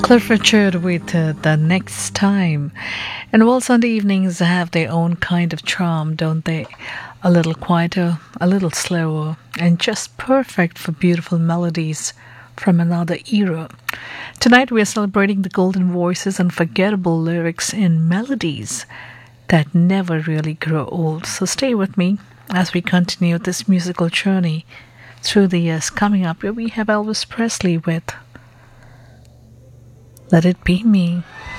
Cliff Richard with The Next Time. And while Sunday evenings have their own kind of charm, don't they? A little quieter, a little slower, and just perfect for beautiful melodies from another era. Tonight we are celebrating the golden voices and forgettable lyrics in melodies that never really grow old. So stay with me as we continue this musical journey through the years. Coming up, we have Elvis Presley with Let It Be Me.